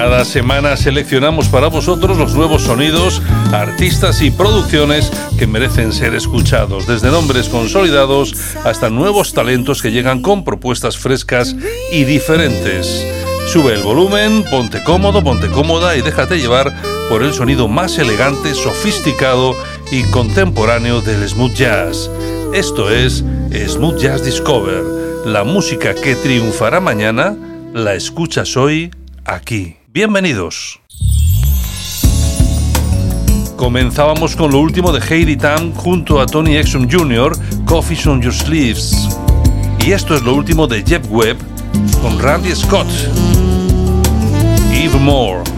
Cada semana seleccionamos para vosotros los nuevos sonidos, artistas y producciones que merecen ser escuchados, desde nombres consolidados hasta nuevos talentos que llegan con propuestas frescas y diferentes. Sube el volumen, ponte cómodo, ponte cómoda y déjate llevar por el sonido más elegante, sofisticado y contemporáneo del smooth jazz. Esto es Smooth Jazz Discover, la música que triunfará mañana, la escuchas hoy aquí. Bienvenidos. Comenzábamos con lo último de Heidi Tam junto a Tony Exum Jr., Coffees on Your Sleeves. Y esto es lo último de Jeff Webb con Randy Scott. Even More.